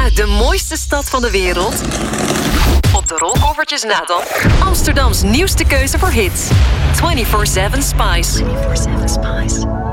naar de mooiste stad van de wereld? Op de rolkoffertjes na dan Amsterdams nieuwste keuze voor hits. 24/7 Spice. 24/7 Spice.